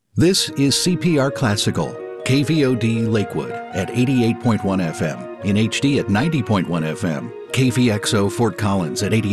This is CPR Classical, KVOD Lakewood at 88.1 FM, in HD at 90.1 FM, KVXO Fort Collins at 88.